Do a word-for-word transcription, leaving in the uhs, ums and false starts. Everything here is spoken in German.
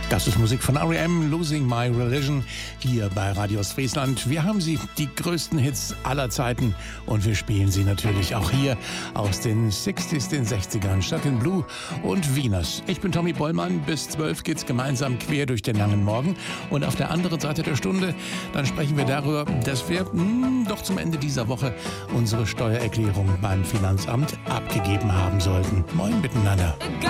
Das ist Musik von R E M, Losing My Religion, hier bei Radio Ostfriesland. Wir haben sie, die größten Hits aller Zeiten, und wir spielen sie natürlich auch hier aus den sechziger, den sechzigern, statt in Blue und Wieners. Ich bin Tommy Bollmann, bis zwölf geht's gemeinsam quer durch den langen Morgen, und auf der anderen Seite der Stunde, dann sprechen wir darüber, dass wir mh, doch zum Ende dieser Woche unsere Steuererklärung beim Finanzamt abgegeben haben sollten. Moin miteinander.